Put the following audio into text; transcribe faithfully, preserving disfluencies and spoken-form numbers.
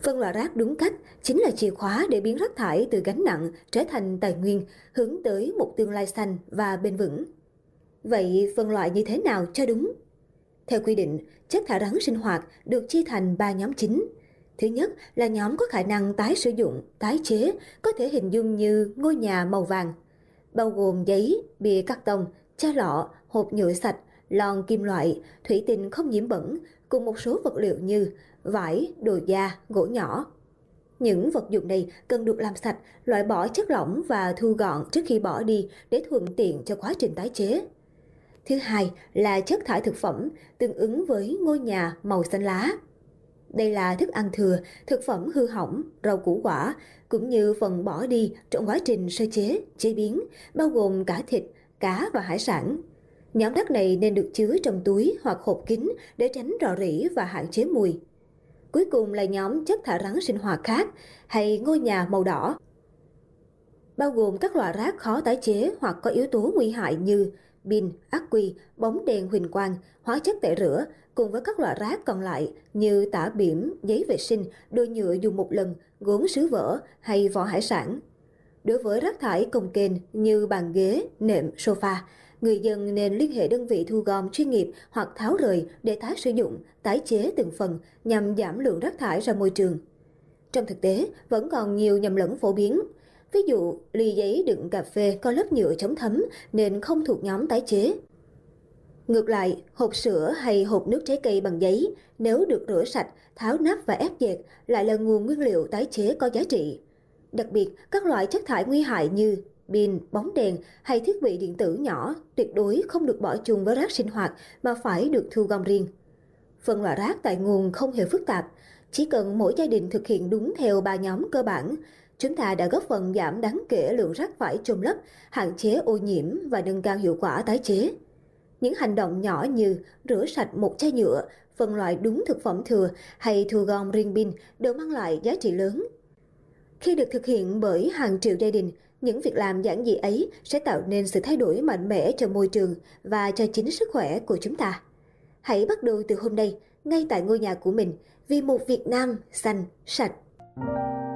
Phân loại rác đúng cách chính là chìa khóa để biến rác thải từ gánh nặng trở thành tài nguyên, hướng tới một tương lai xanh và bền vững. Vậy phân loại như thế nào cho đúng? Theo quy định, chất thải rắn sinh hoạt được chia thành ba nhóm chính. Thứ nhất là nhóm có khả năng tái sử dụng, tái chế, có thể hình dung như ngôi nhà màu vàng, bao gồm giấy, bìa cắt tông, chai lọ, hộp nhựa sạch, lon kim loại, thủy tinh không nhiễm bẩn, cùng một số vật liệu như vải, đồ da, gỗ nhỏ. Những vật dụng này cần được làm sạch, loại bỏ chất lỏng và thu gọn trước khi bỏ đi để thuận tiện cho quá trình tái chế. Thứ hai là chất thải thực phẩm, tương ứng với ngôi nhà màu xanh lá. Đây là thức ăn thừa, thực phẩm hư hỏng, rau củ quả, cũng như phần bỏ đi trong quá trình sơ chế, chế biến, bao gồm cả thịt, cá và hải sản. Nhóm rác này nên được chứa trong túi hoặc hộp kín để tránh rò rỉ và hạn chế mùi. Cuối cùng là nhóm chất thải rắn sinh hoạt khác hay ngôi nhà màu đỏ, bao gồm các loại rác khó tái chế hoặc có yếu tố nguy hại như pin, ắc quy, bóng đèn huỳnh quang, hóa chất tẩy rửa, cùng với các loại rác còn lại như tả bỉm, giấy vệ sinh, đồ nhựa dùng một lần, gốm sứ vỡ hay vỏ hải sản. Đối với rác thải cồng kềnh như bàn ghế, nệm, sofa, người dân nên liên hệ đơn vị thu gom chuyên nghiệp hoặc tháo rời để tái sử dụng, tái chế từng phần nhằm giảm lượng rác thải ra môi trường. Trong thực tế, vẫn còn nhiều nhầm lẫn phổ biến. Ví dụ, ly giấy đựng cà phê có lớp nhựa chống thấm nên không thuộc nhóm tái chế. Ngược lại, hộp sữa hay hộp nước trái cây bằng giấy, nếu được rửa sạch, tháo nắp và ép dệt, lại là nguồn nguyên liệu tái chế có giá trị. Đặc biệt, các loại chất thải nguy hại như pin, bóng đèn hay thiết bị điện tử nhỏ tuyệt đối không được bỏ chung với rác sinh hoạt mà phải được thu gom riêng. Phân loại rác tại nguồn không hề phức tạp, chỉ cần mỗi gia đình thực hiện đúng theo ba nhóm cơ bản, chúng ta đã góp phần giảm đáng kể lượng rác phải chôn lấp, hạn chế ô nhiễm và nâng cao hiệu quả tái chế. Những hành động nhỏ như rửa sạch một chai nhựa, phân loại đúng thực phẩm thừa hay thu gom riêng pin đều mang lại giá trị lớn. Khi được thực hiện bởi hàng triệu gia đình, những việc làm giản dị ấy sẽ tạo nên sự thay đổi mạnh mẽ cho môi trường và cho chính sức khỏe của chúng ta. Hãy bắt đầu từ hôm nay, ngay tại ngôi nhà của mình, vì một Việt Nam xanh, sạch.